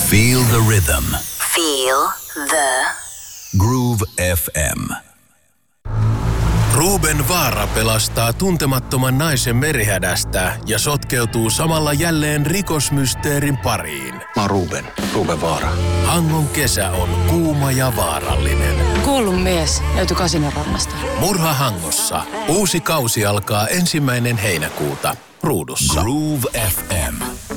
Feel the rhythm. Feel the Groove FM. Ruben Vaara pelastaa tuntemattoman naisen merihädästä ja sotkeutuu samalla jälleen rikosmysteerin pariin. Mä oon Ruben Vaara. Hangon kesä on kuuma ja vaarallinen. Kuollut mies löytyi Kasinorannasta. Murha Hangossa. Uusi kausi alkaa 1. heinäkuuta. Ruudussa. Groove FM.